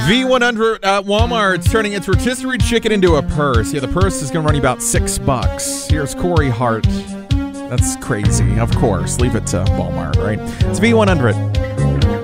V100 at Walmart's turning its rotisserie chicken into a purse. Yeah, the purse is going to run you about $6. Here's Corey Hart. That's crazy. Of course. Leave it to Walmart, right? It's V100.